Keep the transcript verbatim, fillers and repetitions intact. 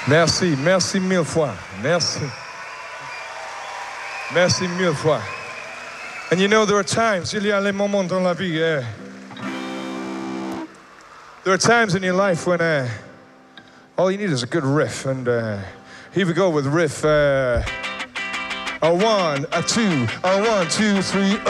Merci, merci mille fois. Merci. Merci mille fois. And you know, there are times, il y a les moments dans la vie, uh, there are times in your life when uh, all you need is a good riff. And uh, here we go with riff. Uh, a one, a two, a one, two, three.